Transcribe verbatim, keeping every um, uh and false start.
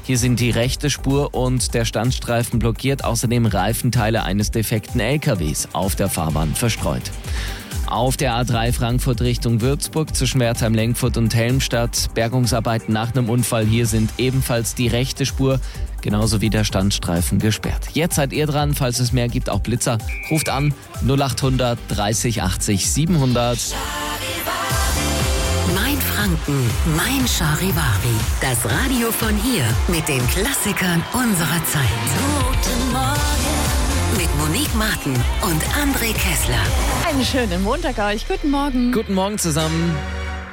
Hier sind die rechte Spur und der Standstreifen blockiert, außerdem Reifenteile eines defekten L K Ws auf der Fahrbahn verstreut. Auf der A drei Frankfurt Richtung Würzburg zwischen Wertheim-Lenkfurt und Helmstadt. Bergungsarbeiten nach einem Unfall. Hier sind ebenfalls die rechte Spur, genauso wie der Standstreifen gesperrt. Jetzt seid ihr dran, falls es mehr gibt, auch Blitzer. Ruft an null acht hundert dreißig achtzig siebenhundert. Mein Franken, mein Charivari. Das Radio von hier mit den Klassikern unserer Zeit. Guten Morgen mit Monique Martin und André Kessler. Einen schönen Montag euch. Guten Morgen. Guten Morgen zusammen.